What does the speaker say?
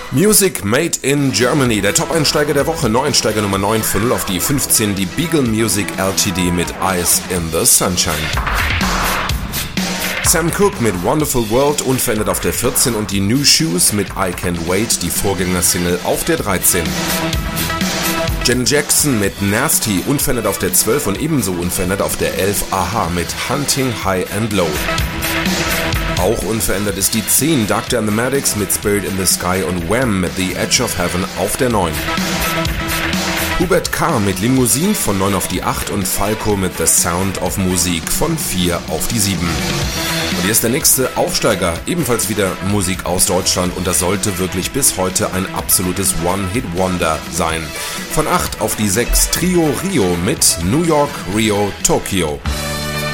Music Made in Germany, der Top-Einsteiger der Woche, Neueinsteiger Nummer 9 von 0 auf die 15, die Beagle Music Ltd. Mit Eyes in the Sunshine. Sam Cooke mit Wonderful World unverändert auf der 14 und die New Shoes mit I Can't Wait, die Vorgängersingle, auf der 13. Janet Jackson mit Nasty unverändert auf der 12 und ebenso unverändert auf der 11 Aha mit Hunting High and Low. Auch unverändert ist die 10 Dr. and the Maddox mit Spirit in the Sky und Wham mit The Edge of Heaven auf der 9. Hubert K. mit Limousine von 9 auf die 8 und Falco mit The Sound of Musik von 4 auf die 7. Und hier ist der nächste Aufsteiger, ebenfalls wieder Musik aus Deutschland und das sollte wirklich bis heute ein absolutes One-Hit-Wonder sein. Von 8 auf die 6 Trio Rio mit New York, Rio, Tokyo.